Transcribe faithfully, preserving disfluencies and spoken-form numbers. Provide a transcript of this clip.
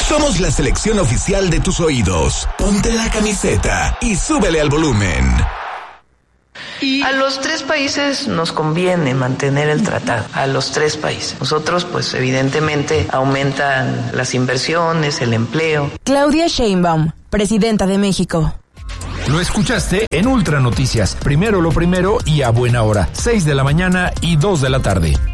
Somos la selección oficial de tus oídos. Ponte la camiseta y súbele al volumen. Y a los tres países nos conviene mantener el tratado, a los tres países. Nosotros, pues evidentemente, aumentan las inversiones, el empleo. Claudia Sheinbaum, presidenta de México. Lo escuchaste en Ultra Noticias. Primero lo primero y a buena hora. seis de la mañana y dos de la tarde.